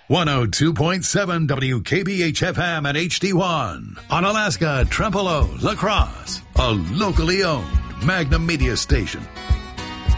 102.7 WKBH-FM at HD1. On Alaska, Trempealeau, La Crosse. A locally owned Magnum Media station.